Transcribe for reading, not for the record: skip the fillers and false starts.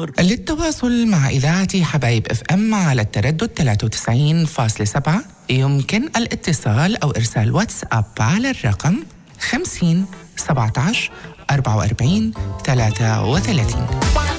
للتواصل مع إذاعة حبايب اف ام على التردد 93.7 يمكن الاتصال أو إرسال واتساب على الرقم 50 17 44 33.